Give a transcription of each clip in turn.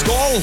Skål!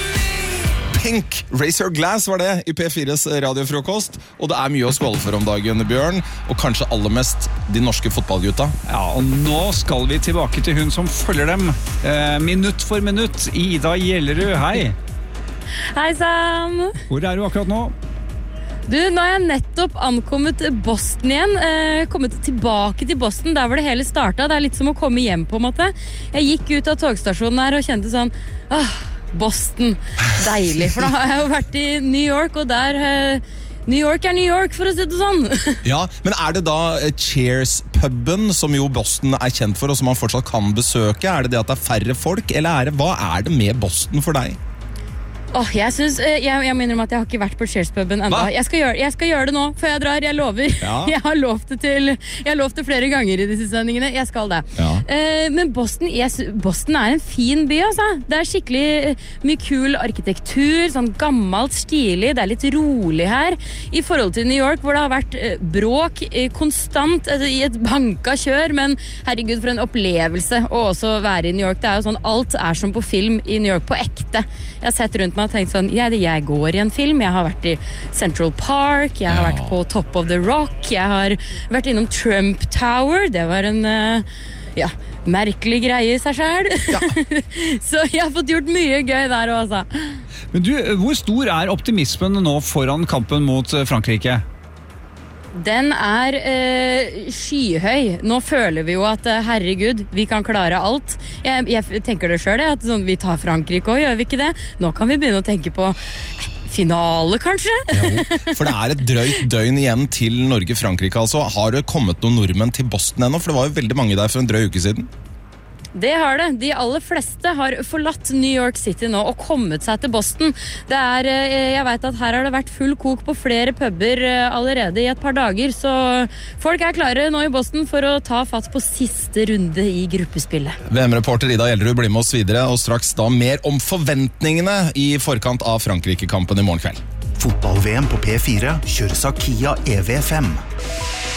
Pink, Raise Your Glass var det I P4s radiofrokost. Og det mye å skåle for om dagen, Bjørn. Og kanskje aller mest de norske fotballgutta. Ja, og nå skal vi tilbake til hun som følger dem. Minutt for minutt. Ida Gjellerud, hei. Hei Sam. Hvor du akkurat nå? Du, nå har jeg nettopp ankommet Boston igjen. Kommet tilbake til Boston, der hvor det hele startet. Det litt som å komme hjem på en måte. Jeg gikk ut av togstasjonen her og kjente sånn... Boston, deilig. For da har jeg jo vært I New York, og der... New York New York, for å si det sånn. Ja, men det da Cheers-puben, som jo Boston kjent for, og som man fortsatt kan besøke? Det det at det færre folk, eller hva det med Boston for deg? Jeg synes, jeg minner om at jeg har ikke vært på Cheers-puben enda. Jeg skal gjøre det nå, før jeg drar, jeg lover. Ja. Jeg har lovt det flere ganger I disse sendingene. Jeg skal det. Ja. Men Boston en fin by, altså. Det skikkelig mye kul arkitektur, sånn gammelt, stilig. Det litt rolig her. I forhold til New York, hvor det har vært bråk konstant I et banka kjør, men herregud, for en opplevelse å også være I New York. Det jo sånn, alt som på film I New York, på ekte. Jeg har sett rundt meg og tenkt sånn, jeg går I en film, jeg har vært I Central Park, jeg har vært på Top of the Rock, jeg har vært innom Trump Tower, det var en merkelig greie I seg selv. Ja. Så jeg har fått gjort mye gøy der også. Men du, hvor stor optimismen nå foran kampen mot Frankrike? Den skyhøy. Nå føler vi jo at herregud, vi kan klare alt. Jeg tenker det selv, at sånn, vi tar Frankrike også, gjør vi ikke det? Nå kan vi begynne å tenke på finale, kanskje? Jo, for det et drøyt døgn igjen til Norge-Frankrike. Altså, har det kommet noen nordmenn til Boston ennå? For det var jo veldig mange der for en drøy uke siden. Det har det. De aller fleste har forlatt New York City nå og kommet seg til Boston. Jeg vet at her har det vært full kok på flere puber allerede I et par dager, så folk klare nå I Boston for å ta fatt på siste runde I gruppespillet. VM-reporter Ida Gjellerud blir med oss videre, og straks da mer om forventningene I forkant av Frankrike-kampen I morgen kveld. Fotball-VM på P4 kjøres av Kia EV5.